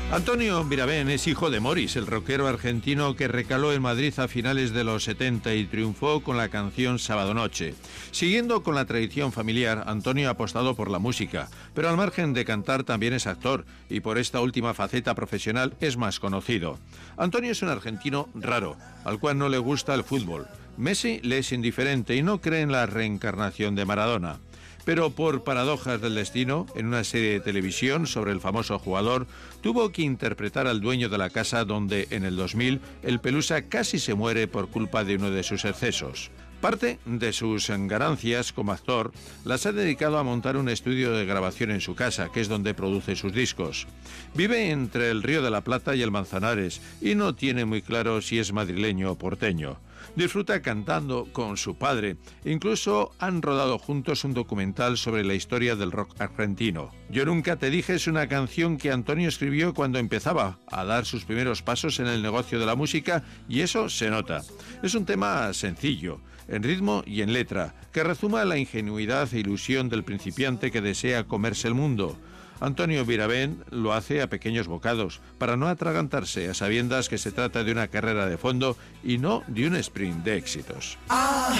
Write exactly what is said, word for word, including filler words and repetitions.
Antonio Mirabén es hijo de Morris, el rockero argentino que recaló en Madrid a finales de los setenta y triunfó con la canción Sábado Noche. Siguiendo con la tradición familiar, Antonio ha apostado por la música, pero al margen de cantar también es actor y por esta última faceta profesional es más conocido. Antonio es un argentino raro, al cual no le gusta el fútbol. Messi le es indiferente y no cree en la reencarnación de Maradona. Pero por paradojas del destino, en una serie de televisión sobre el famoso jugador, tuvo que interpretar al dueño de la casa donde, en el dos mil, el Pelusa casi se muere por culpa de uno de sus excesos. Parte de sus ganancias como actor las ha dedicado a montar un estudio de grabación en su casa, que es donde produce sus discos. Vive entre el Río de la Plata y el Manzanares y no tiene muy claro si es madrileño o porteño. Disfruta cantando con su padre. Incluso han rodado juntos un documental sobre la historia del rock argentino. Yo nunca te dije es una canción que Antonio escribió cuando empezaba a dar sus primeros pasos en el negocio de la música y eso se nota. Es un tema sencillo, en ritmo y en letra, que rezuma la ingenuidad e ilusión del principiante que desea comerse el mundo. Antonio Mirabén lo hace a pequeños bocados, para no atragantarse a sabiendas que se trata de una carrera de fondo y no de un sprint de éxitos.